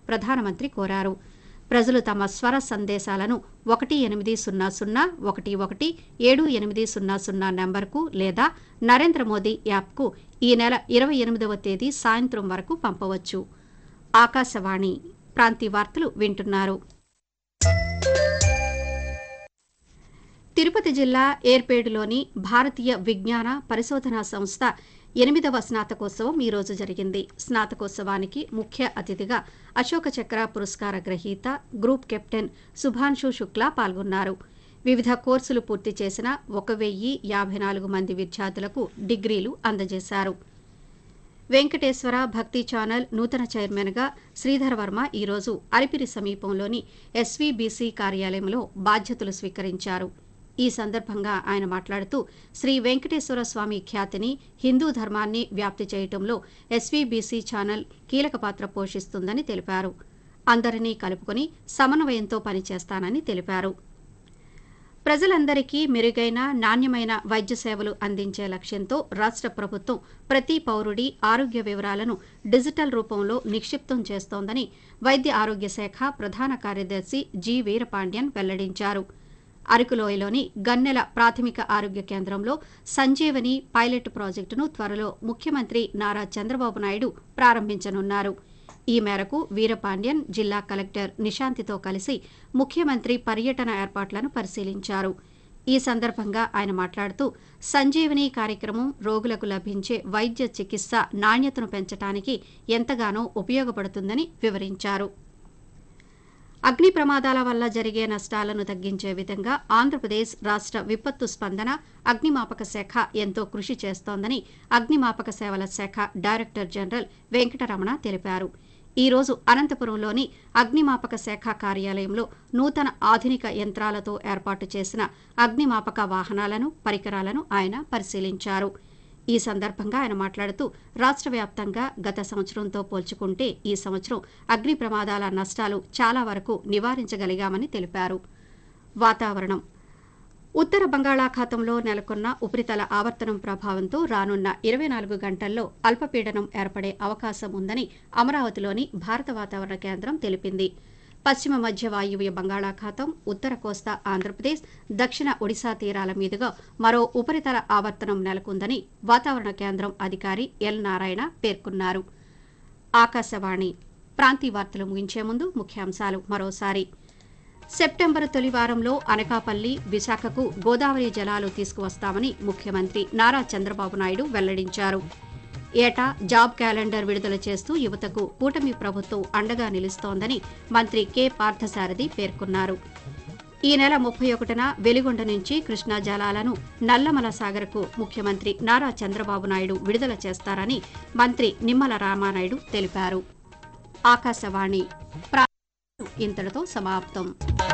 ప్రధానమంత్రి కోరారు. ప్రజలు తమ స్వర సందేశాలను 1801117800 నంబర్కు లేదా నరేంద్ర మోదీ యాప్కు ఈ నెల 28వ తేదీ సాయంత్రం వరకు పంపవచ్చు. ఆకాశవాణి ప్రాంతీయ వార్తలు వింటున్నారు. తిరుపతి జిల్లా ఏర్పేడులోని భారతీయ విజ్ఞాన పరిశోధనా సంస్థ 8వ స్నాతకోత్సవం ఈ రోజు జరిగింది. స్నాతకోత్సవానికి ముఖ్య అతిథిగా అశోక చక్ర పురస్కార గ్రహీత గ్రూప్ కెప్టెన్ సుభాన్షు శుక్లా పాల్గొన్నారు. వివిధ కోర్సులు పూర్తి చేసిన 1054 మంది విద్యార్థులకు డిగ్రీలు అందజేశారు. వెంకటేశ్వర భక్తి ఛానల్ నూతన చైర్మన్గా శ్రీధర్ వర్మ ఈరోజు అలిపిరి సమీపంలోని ఎస్వీబీసీ కార్యాలయంలో బాధ్యతలు స్వీకరించారు. ఈ సందర్భంగా ఆయన మాట్లాడుతూ శ్రీ వెంకటేశ్వర స్వామి ఖ్యాతిని, హిందూ ధర్మాన్ని వ్యాప్తి చేయటంలో ఎస్వీబీసీ ఛానల్ కీలక పాత్ర పోషిస్తుందని తెలిపారు. అందరినీ కలుపుకొని సమన్వయంతో పనిచేస్తానని తెలిపారు. ప్రజలందరికీ మెరుగైన నాణ్యమైన వైద్య సేవలు అందించే లక్ష్యంతో రాష్ట్ర ప్రభుత్వం ప్రతి పౌరుడి ఆరోగ్య వివరాలను డిజిటల్ రూపంలో నిక్షిప్తం చేస్తోందని వైద్య ఆరోగ్య శాఖ ప్రధాన కార్యదర్శి జి వీరపాండ్యన్ వెల్లడించారు. అరకులోయలోని గన్నెల ప్రాథమిక ఆరోగ్య కేంద్రంలో సంజీవని పైలట్ ప్రాజెక్టును త్వరలో ముఖ్యమంత్రి నారా చంద్రబాబు నాయుడు ప్రారంభించనున్నారు. ఈ మేరకు వీరపాండ్యన్ జిల్లా కలెక్టర్ నిశాంతితో కలిసి ముఖ్యమంత్రి పర్యటన ఏర్పాట్లను పరిశీలించారు. ఈ సందర్భంగా ఆయన మాట్లాడుతూ సంజీవని కార్యక్రమం రోగులకు లభించే వైద్య చికిత్స నాణ్యతను పెంచడానికి ఎంతగానో ఉపయోగపడుతుందని వివరించారు. అగ్ని ప్రమాదాల వల్ల జరిగే నష్టాలను తగ్గించే విధంగా ఆంధ్రప్రదేశ్ రాష్ట్ర విపత్తు స్పందన అగ్నిమాపక శాఖ ఎంతో కృషి చేస్తోందని అగ్నిమాపక సేవల శాఖ డైరెక్టర్ జనరల్ వెంకటరమణ తెలిపారు. ఈ రోజు అనంతపురంలోని అగ్నిమాపక శాఖ కార్యాలయంలో నూతన ఆధునిక యంత్రాలతో ఏర్పాటు చేసిన అగ్నిమాపక వాహనాలను, పరికరాలను ఆయన పరిశీలించారు. ఈ సందర్భంగా ఆయన మాట్లాడుతూ రాష్ట్ర వ్యాప్తంగా గత సంవత్సరంతో పోల్చుకుంటే ఈ సంవత్సరం అగ్ని ప్రమాదాల నష్టాలు చాలా వరకు నివారించగలిగామని తెలిపారు. వాతావరణం ఉత్తర బంగాళాఖాతంలో నెలకొన్న ఉపరితల ఆవర్తనం ప్రభావంతో రానున్న 24 గంటల్లో అల్పపీడనం ఏర్పడే అవకాశం ఉందని అమరావతిలోని భారత వాతావరణ కేంద్రం తెలిపింది. పశ్చిమ మధ్య వాయువ్య బంగాళాఖాతం, ఉత్తర కోస్తా ఆంధ్రప్రదేశ్, దక్షిణ ఒడిశా తీరాల మీదుగా మరో ఉపరితల ఆవర్తనం నెలకొందని వాతావరణ కేంద్రం అధికారి ఎల్ నారాయణ పేర్కొన్నారు. ఆకాశవాణి ప్రాంతీయ వార్తలు ముగించే ముందు ముఖ్యాంశాలు మరోసారి. సెప్టెంబరు తొలి వారంలో అనకాపల్లి, విశాఖకు గోదావరి జలాలు తీసుకువస్తామని ముఖ్యమంత్రి నారా చంద్రబాబు నాయుడు వెల్లడించారు. ఏటా జాబ్ క్యాలెండర్ విడుదల చేస్తూ యువతకు కూటమి ప్రభుత్వం అండగా నిలుస్తోందని మంత్రి కె పార్థసారథి పేర్కొన్నారు. ఈ నెల 31న వెలిగొండ నుంచి కృష్ణా జలాలను నల్లమల సాగర్కు ముఖ్యమంత్రి నారా చంద్రబాబు నాయుడు విడుదల చేస్తారని మంత్రి నిమ్మల రామానాయుడు తెలిపారు. ఆకాశవాణి ఇంతటితో సమాప్తం.